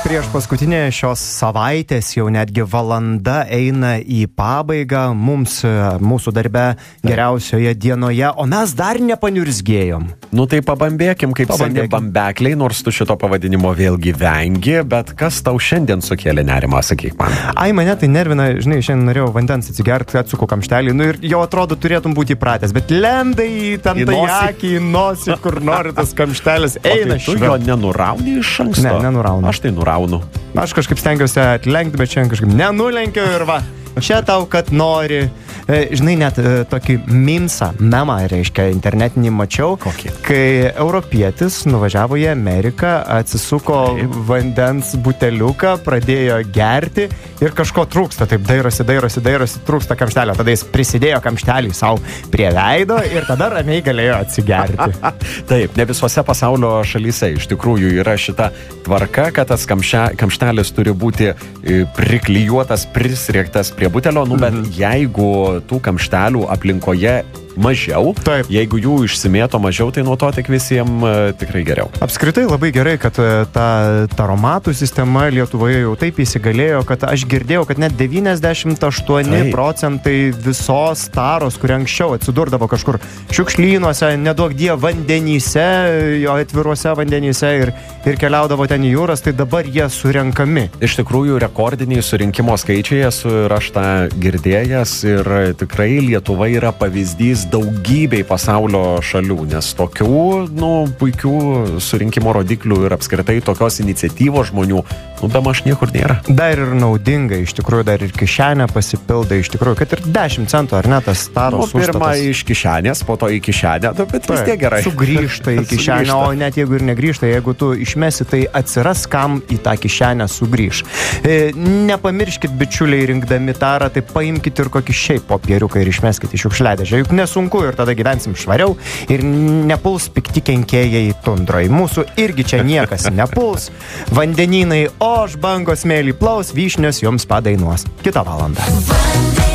prieš paskutinę šios savaitės, jau netgi valanda eina į pabaigą mums, mūsų darbe geriausioje dienoje, o mes dar nepaniurzgėjom. Nu tai pabambėkim kaip seni bambekliai, nors tu šito pavadinimo vėlgi vengi, bet kas tau šiandien sukėlė nerimą, sakyk man. Ai, mane tai nervina, žinai, šiandien norėjau vandens atsigerti, atsuku kamštelį, nu ir jau atrodo turėtum būti įpratęs, bet lenda į ten tai akį, į nosį, kur nori tas kamštelis, eina tu jo nenurauni iš anksto? Ne, nenuraunu. Aš tai nuraunu. Aš kažkaip stengiuosi atlenkti, bet šiandien kažkaip nenulenkiu ir va, čia tau, kad nori. Žinai, net tokį memą, reiškia, internetinį mačiau, kokį? Kai europietis nuvažiavo į Ameriką, atsisuko vandens buteliuką, pradėjo gerti ir kažko trūksta, taip dairosi, trūksta kamštelio, tada jis prisidėjo kamštelį savo prie veido ir tada ramiai galėjo atsigerti. Taip, ne visose pasaulio šalyse iš tikrųjų yra šita tvarka, kad tas kamštelis turi būti priklijuotas, prisriektas prie butelio, bet jeigu tų kamštelių aplinkoje mažiau, taip. Jeigu jų išsimėto mažiau, tai nuo to tik visiems tikrai geriau. Apskritai labai gerai, kad ta taromatų sistema Lietuvoje jau taip įsigalėjo, kad aš girdėjau, kad net 98 procentai visos taros, kuri anksčiau atsidurdavo kažkur šiukšlynuose, neduok die vandenyse, jo atviruose vandenyse ir keliaudavo ten į jūras, tai dabar jie surenkami. Iš tikrųjų, rekordiniai surinkimo skaičiai esu ir aš tą girdėjęs ir tikrai Lietuva yra pavyzdys daugybei pasaulio šalių, nes tokių, puikių surinkimo rodiklių ir apskritai tokios iniciatyvos žmonių, bemaž niekur nėra. Dar ir naudinga, iš tikrųjų, dar ir kišenė pasipilda, iš tikrųjų, kad ir 10 centų, ar ne, tas taros užstatas. Pirma iš kišenės, po to į kišenę, bet vis tiek gerai. Sugrįžta į kišenę, o net jeigu ir negrįžta, jeigu tu išmesi, tai atsiras kam į tą kišenę sugrįž. Nepamirškit, bičiuliai, rinkdami tarą, tai paimkit ir kokį šiaip popieriuką ir išmeskit į šiukšliadėžę, juk nesunku ir tada gyvensim švariau ir nepuls pikti kenkėjai tundroj. Mūsų irgi čia niekas nepuls. Vandenynai oš, bangos smėlį plaus, vyšnios jums padainuos. Kitą valandą.